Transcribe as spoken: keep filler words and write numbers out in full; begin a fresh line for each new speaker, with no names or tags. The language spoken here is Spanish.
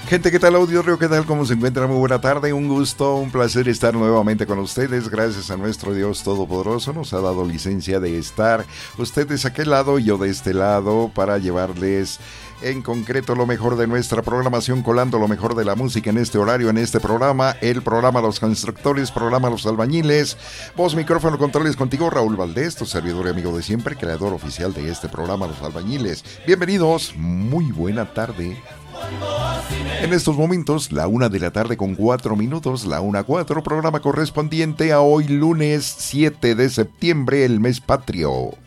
Gente, ¿qué tal, Audio Río? ¿Qué tal? ¿Cómo se encuentra? Muy buena tarde, un gusto, un placer estar nuevamente con ustedes. Gracias a nuestro Dios Todopoderoso nos ha dado licencia de estar ustedes a aquel lado y yo de este lado para llevarles en concreto lo mejor de nuestra programación, colando lo mejor de la música en este horario, en este programa, el programa Los Constructores, programa Los Albañiles. Voz, micrófono, controles contigo, Raúl Valdés, tu servidor y amigo de siempre, creador oficial de este programa Los Albañiles. Bienvenidos, muy buena tarde. En estos momentos, la una de la tarde con cuatro minutos, la una cuatro, programa correspondiente a hoy lunes siete de septiembre, el mes patrio.